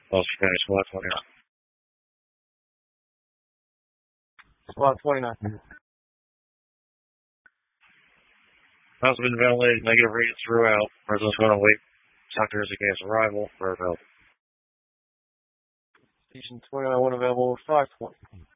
Ulster County Squad 29. Squad 29. House has been ventilated, negative readings throughout. Residents going to wait doctors against arrival for help. Station 29, one available with 520.